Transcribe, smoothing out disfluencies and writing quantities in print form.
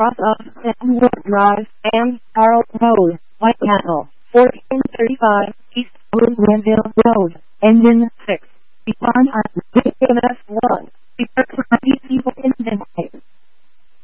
cross of Stanwood Drive and Carl Road, Whitecastle, 1435 East Granville Road, Engine 6. Beyond our DMS 1. Prepare for people in the